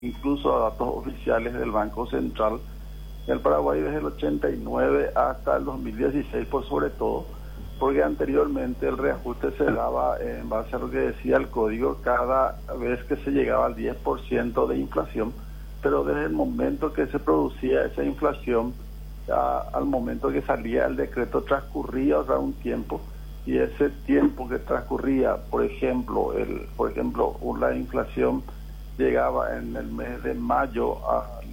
incluso a datos oficiales del Banco Central, el Paraguay desde el 89 hasta el 2016 por sobre todo, porque anteriormente el reajuste se daba en base a lo que decía el código cada vez que se llegaba al 10% de inflación, pero desde el momento que se producía esa inflación al momento que salía el decreto transcurría ahora un tiempo, y ese tiempo que transcurría, por ejemplo, la inflación llegaba en el mes de mayo al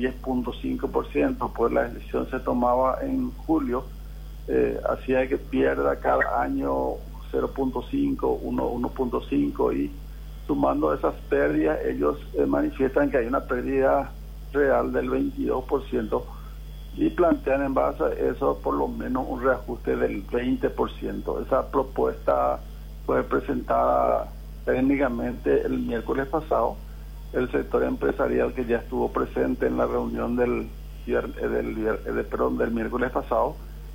10.5%, pues la decisión se tomaba en julio, hacía que pierda cada año 0.5, 1.5, y sumando esas pérdidas ellos manifiestan que hay una pérdida real del 22%, y plantean en base a eso por lo menos un reajuste del 20%. Esa propuesta fue presentada técnicamente el miércoles pasado. El sector empresarial, que ya estuvo presente en la reunión del miércoles pasado,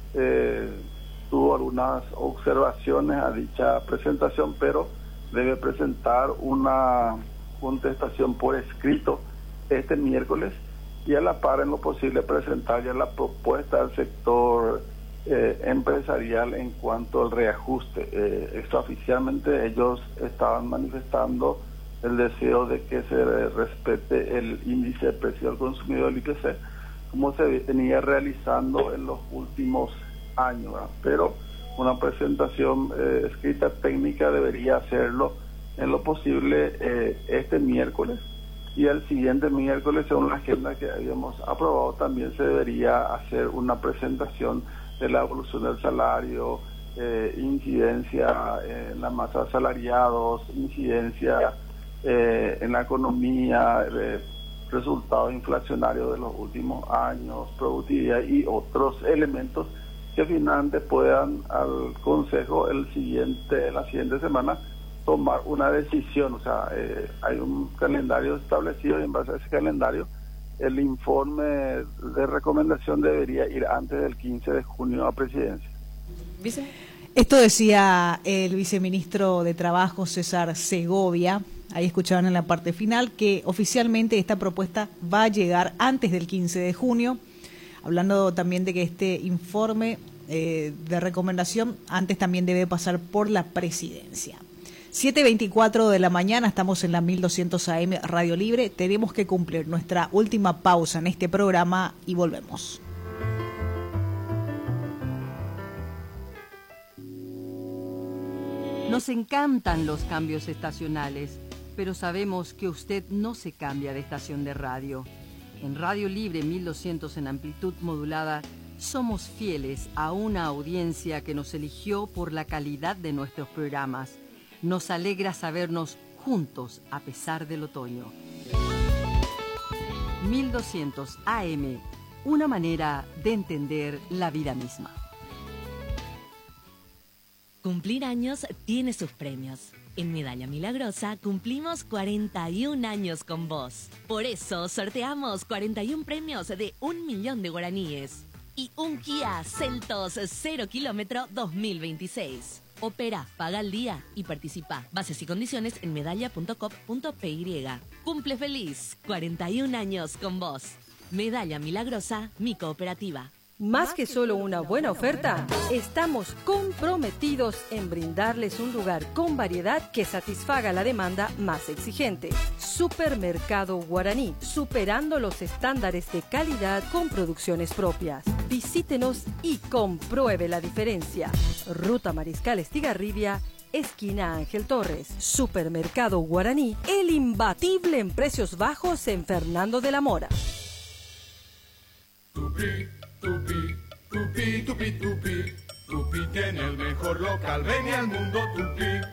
tuvo algunas observaciones a dicha presentación, pero debe presentar una contestación por escrito este miércoles, y a la par en lo posible presentar ya la propuesta del sector empresarial en cuanto al reajuste. Extraoficialmente ellos estaban manifestando el deseo de que se respete el índice de precio del consumidor, el IPC, como se venía realizando en los últimos años, ¿verdad? Pero una presentación escrita técnica debería hacerlo en lo posible este miércoles, y el siguiente miércoles, según la agenda que habíamos aprobado, también se debería hacer una presentación de la evolución del salario, incidencia en la masa de asalariados, incidencia en la economía, resultados inflacionarios de los últimos años, productividad y otros elementos que finalmente puedan al Consejo la siguiente semana tomar una decisión. O sea, hay un calendario establecido, y en base a ese calendario el informe de recomendación debería ir antes del 15 de junio a presidencia. ¿Vice? Esto decía el viceministro de Trabajo, César Segovia. Ahí escuchaban en la parte final que oficialmente esta propuesta va a llegar antes del 15 de junio, hablando también de que este informe de recomendación antes también debe pasar por la presidencia. 7:24 de la mañana, estamos en la 1200 AM Radio Libre. Tenemos que cumplir nuestra última pausa en este programa y volvemos. Nos encantan los cambios estacionales, pero sabemos que usted no se cambia de estación de radio. En Radio Libre 1200 en amplitud modulada, somos fieles a una audiencia que nos eligió por la calidad de nuestros programas. Nos alegra sabernos juntos a pesar del otoño. 1200 AM, una manera de entender la vida misma. Cumplir años tiene sus premios. En Medalla Milagrosa cumplimos 41 años con vos. Por eso sorteamos 41 premios de 1 millón de guaraníes y un Kia Seltos 0 kilómetro 2026. Opera, paga al día y participa. Bases y condiciones en medalla.com.py. Cumple feliz, 41 años con vos. Medalla Milagrosa, mi cooperativa. Más que solo una buena oferta, estamos comprometidos en brindarles un lugar con variedad que satisfaga la demanda más exigente. Supermercado Guaraní, superando los estándares de calidad con producciones propias. Visítenos y compruebe la diferencia. Ruta Mariscal Estigarribia, esquina Ángel Torres. Supermercado Guaraní, el imbatible en precios bajos en Fernando de la Mora. Tupi, tupi, tupi, tupi, tupi tiene el mejor local, ven al mundo Tupi.